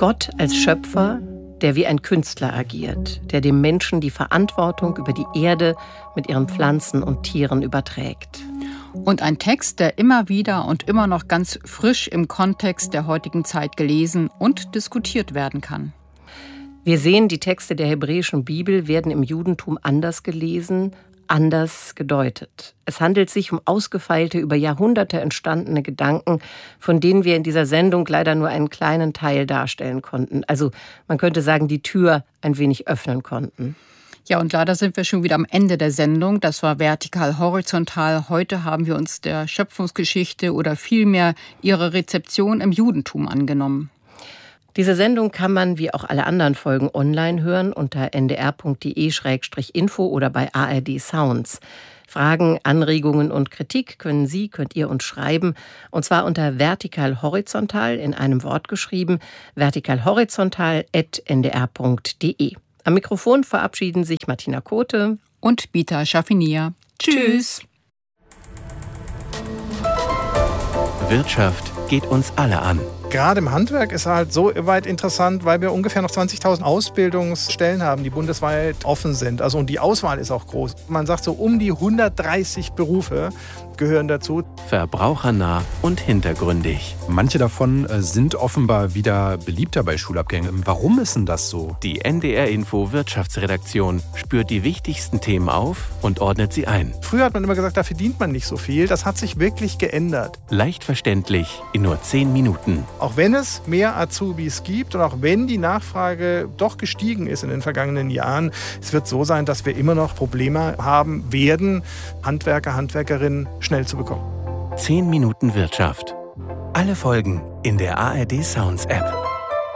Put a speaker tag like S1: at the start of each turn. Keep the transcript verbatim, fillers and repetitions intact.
S1: Gott als Schöpfer, der wie ein Künstler agiert, der dem Menschen die Verantwortung über die Erde mit ihren Pflanzen und Tieren überträgt.
S2: Und ein Text, der immer wieder und immer noch ganz frisch im Kontext der heutigen Zeit gelesen und diskutiert werden kann.
S1: Wir sehen, die Texte der hebräischen Bibel werden im Judentum anders gelesen, anders gedeutet. Es handelt sich um ausgefeilte, über Jahrhunderte entstandene Gedanken, von denen wir in dieser Sendung leider nur einen kleinen Teil darstellen konnten. Also man könnte sagen, die Tür ein wenig öffnen konnten.
S2: Ja, und leider sind wir schon wieder am Ende der Sendung. Das war Vertikal Horizontal. Heute haben wir uns der Schöpfungsgeschichte oder vielmehr ihrer Rezeption im Judentum angenommen.
S1: Diese Sendung kann man wie auch alle anderen Folgen online hören unter n d r punkt d e slash info oder bei A R D Sounds. Fragen, Anregungen und Kritik können Sie, könnt ihr uns schreiben, und zwar unter vertikalhorizontal in einem Wort geschrieben, vertikalhorizontal at n d r punkt d e. Am Mikrofon verabschieden sich Martina Kote
S2: und Bita Schaffinier. Tschüss!
S3: Wirtschaft geht uns alle an.
S4: Gerade im Handwerk ist halt so weit interessant, weil wir ungefähr noch zwanzigtausend Ausbildungsstellen haben, die bundesweit offen sind. Also und die Auswahl ist auch groß. Man sagt so, um die hundertdreißig Berufe gehören dazu.
S3: Verbrauchernah und hintergründig.
S5: Manche davon sind offenbar wieder beliebter bei Schulabgängen. Warum ist denn das so?
S3: Die N D R-Info Wirtschaftsredaktion spürt die wichtigsten Themen auf und ordnet sie ein.
S4: Früher hat man immer gesagt, da verdient man nicht so viel. Das hat sich wirklich geändert.
S3: Leicht verständlich in nur zehn Minuten.
S4: Auch wenn es mehr Azubis gibt und auch wenn die Nachfrage doch gestiegen ist in den vergangenen Jahren, es wird so sein, dass wir immer noch Probleme haben werden, Handwerker, Handwerkerinnen schnell zu bekommen.
S3: zehn Minuten Wirtschaft. Alle Folgen in der A R D Sounds App.